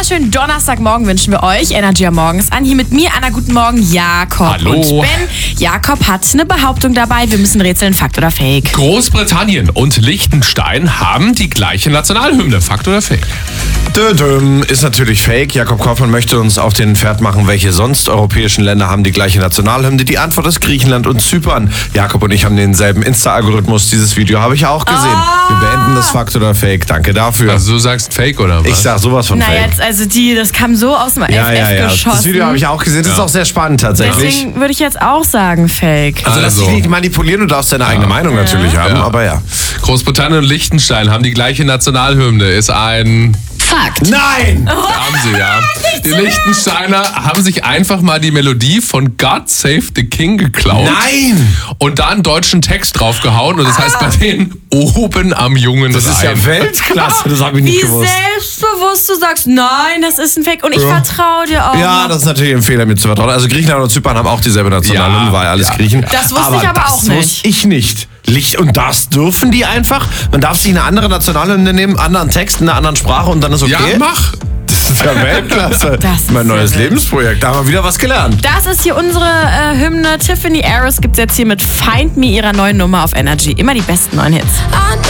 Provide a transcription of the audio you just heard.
wunderschönen Donnerstagmorgen wünschen wir euch. Energy am Morgen ist an. Hier mit mir, Anna, guten Morgen, Jakob. Hallo. Und Ben. Jakob hat eine Behauptung dabei. Wir müssen rätseln, Fakt oder Fake. Großbritannien und Liechtenstein haben die gleiche Nationalhymne. Fakt oder Fake? Ist natürlich fake. Jakob Kaufmann möchte uns auf den Pferd machen, welche sonst europäischen Länder haben die gleiche Nationalhymne. Die Antwort ist Griechenland und Zypern. Jakob und ich haben denselben Insta-Algorithmus. Dieses Video habe ich auch gesehen. Wir beenden das Fakt oder Fake. Danke dafür. Also du sagst Fake oder was? Ich sag sowas von Na Fake. jetzt, also das kam so aus dem FF geschossen. Das Video habe ich auch gesehen. Das ist auch sehr spannend tatsächlich. Deswegen würde ich jetzt auch sagen Fake. Also lass dich nicht manipulieren, du darfst deine eigene Meinung natürlich haben, aber ja. Großbritannien und Liechtenstein haben die gleiche Nationalhymne. Ist ein... Fakt. Nein! Haben sie, ja. Die Liechtensteiner haben sich einfach mal die Melodie von God Save the King geklaut. Nein! Und da einen deutschen Text draufgehauen. Und das heißt bei denen oben am jungen Das ist Rhein. ja Weltklasse, das habe ich nicht Wie gewusst. selbstbewusst du sagst, nein, das ist ein Fake. Und ich vertraue dir auch. Ja, das ist natürlich ein Fehler, mir zu vertrauen. Also Griechenland und Zypern haben auch dieselbe Nationalhymne, Ja, war ja alles ja. Griechen. Das wusste ich aber auch das nicht. wusste ich nicht. Und das dürfen die einfach? Man darf sich eine andere Nationalhymne nehmen, einen anderen Text, in einer anderen Sprache und dann ist okay? Ja, mach. Das ist ja Weltklasse. Das ist mein ja neues wild. Lebensprojekt. Da haben wir wieder was gelernt. Das ist hier unsere Hymne. Tiffany Harris gibt es jetzt hier mit Find Me, ihrer neuen Nummer auf Energy. Immer die besten neuen Hits.